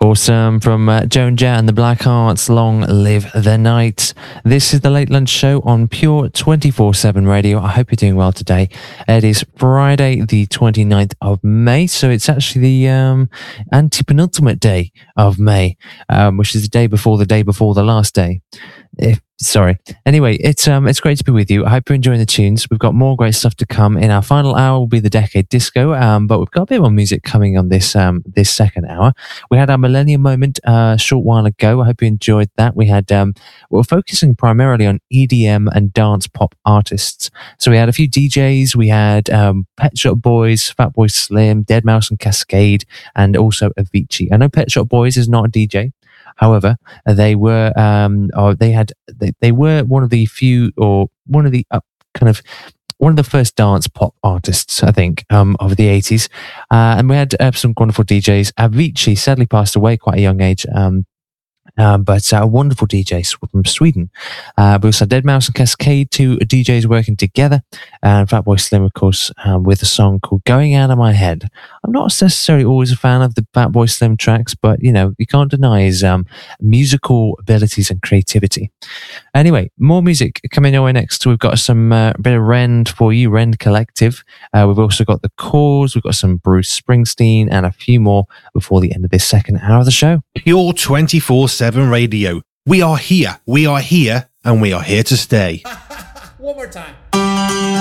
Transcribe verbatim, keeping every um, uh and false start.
Awesome. From uh, Joan Jett and the Black Hearts, Long Live the Night. This is the Late Lunch Show on Pure twenty-four seven Radio. I hope you're doing well today. It is Friday, the twenty-ninth of May, so it's actually the um, anti-penultimate day of May, um, which is the day before the day before the last day. If, sorry. Anyway, it's um, it's great to be with you. I hope you're enjoying the tunes. We've got more great stuff to come. In our final hour will be the Decade Disco, um, but we've got a bit more music coming on this um, this second hour. We had our Millennium Moment uh, a short while ago. I hope you enjoyed that. We had um, we we're focusing primarily on E D M and dance pop artists. So we had a few D Js. We had um, Pet Shop Boys, Fatboy Slim, Deadmau five and Kaskade, and also Avicii. I know Pet Shop Boys is not a D J. However, they were, um, or they had, they, they were one of the few, or one of the uh, kind of, one of the first dance pop artists, I think, um, of the eighties. Uh, and we had uh, some wonderful D Js. Avicii sadly passed away quite a young age. Um, Um, but uh, a wonderful D J from Sweden. Uh, we also had Deadmau five and Kaskade, two D Js working together, and Fatboy Slim, of course, um, with a song called Going Out of My Head. I'm not necessarily always a fan of the Fatboy Slim tracks, but, you know, you can't deny his um, musical abilities and creativity. Anyway, more music coming your way next. We've got some uh, bit of Rend for you, Rend Collective. Uh, we've also got The Cause, we've got some Bruce Springsteen, and a few more before the end of this second hour of the show. Pure twenty-four seven Radio. We are here, we are here, and we are here to stay. One more time.